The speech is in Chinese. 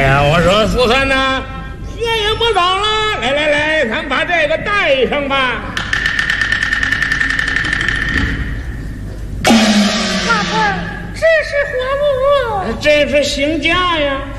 呀，我说苏三呐，天也不早了，来，咱把这个带上吧。 老婆，这是何物？ 这是行家呀。